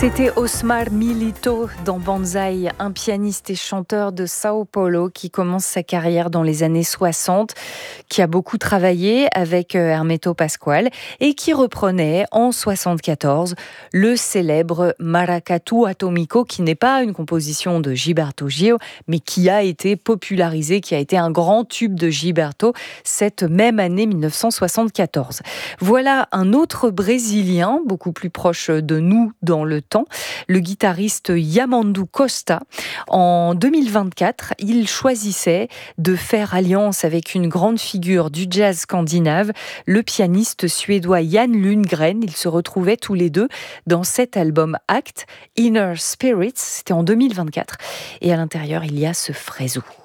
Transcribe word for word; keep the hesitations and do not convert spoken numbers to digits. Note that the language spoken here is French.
C'était Osmar Milito dans Banzai, un pianiste et chanteur de Sao Paulo qui commence sa carrière dans les années soixante, qui a beaucoup travaillé avec Hermeto Pascoal et qui reprenait en soixante-quatorze le célèbre Maracatu Atomico, qui n'est pas une composition de Gilberto Gil, mais qui a été popularisé, qui a été un grand tube de Gilberto cette même année mille neuf cent soixante-quatorze. Voilà un autre Brésilien, beaucoup plus proche de nous dans le temps, le guitariste Yamandu Costa. En deux mille vingt-quatre, il choisissait de faire alliance avec une grande figure du jazz scandinave, le pianiste suédois Jan Lundgren. Ils se retrouvaient tous les deux dans cet album Act, Inner Spirits, c'était en deux mille vingt-quatre. Et à l'intérieur, il y a ce Frezu.